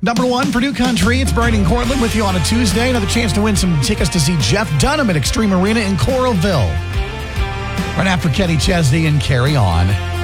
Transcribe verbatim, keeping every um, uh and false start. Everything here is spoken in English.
Number one for New Country, it's Brian and Cortland with you on a Tuesday. Another chance to win some tickets to see Jeff Dunham at Extreme Arena in Coralville. Right after Kenny Chesney and Carry On.